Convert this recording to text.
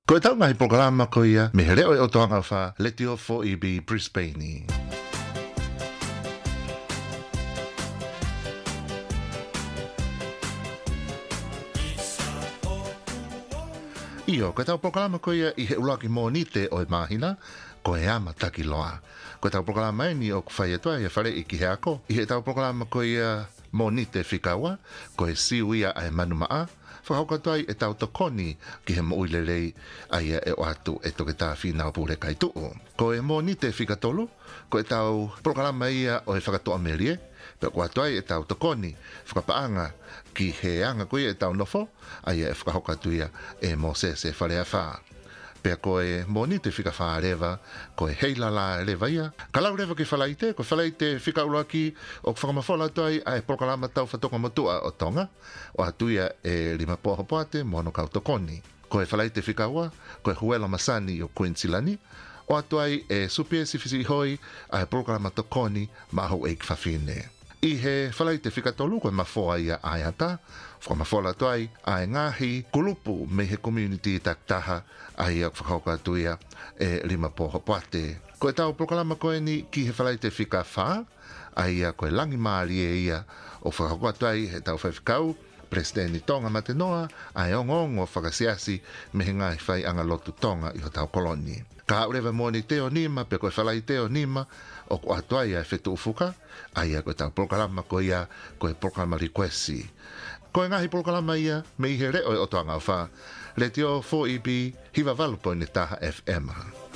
Ko e tau ngai programa ko ia, me reo e o toanga wha, letio fo i bi Brisbane. Io, ko tau programa ko ia, i he ulaki mō ni te o e mahina, ko e ama taki loa. Ko tau programa e ni o kwhai atua, ia whare i ki he ako. I he tau programa ko ia, mō ni te whikaua, ko e siu ia ai manu maa, whakauka toi e tau tokoni ki he moilelei aia e o atu e toke tā whina o pūre kai tuu. Ko e mō ni te whikatolu, ko e tau programa ia o e whakatoa merie, pe ko atuai e tau tokoni, whakapaanga ki he anga koe e tau nofo, aia e whakauka tuia e mō se whare a whaa. Pea koe moni te whika whārewa, koe heila la rewa ia. Ka lau rewa ki whalaite, ko whalaite whika ula ki o whakamawhola toi ai prokalama tau whatoka matua o tonga, o atuia e lima poha poate mono kau tokoni. Koe whalaite whika ua, koe huela masani o Queensilani, o atuai e supie sifisi hoi ai prokalama tokoni maho eik whawhine. I he whalaite whikatolu koe mafoa ia ai ata, whakamafola toi ai ngahi kulupu me he community taktaha ai ak whakauka tuia e lima poho poate. Koe tau prokalama koe ni ki he whalaite whika wha, ai a koe langi maari e ia o whakauka toi he tau whaifikau, Presidenti Tonga Matenoa, ai ongongo whakasiasi me he ngai whai anga lotu Tonga i ho tau koloni. Ka urewa mōni teo nima, pe koe whalai teo nima, o ko atuai ai whetu ufuka, ai a koe tau prokalama koe ia, koe prokalama requesti. Koe ngahi prokalama ia, me i he reo o toanga wha, le teo 4EB, hiwa walupo ni taha FM.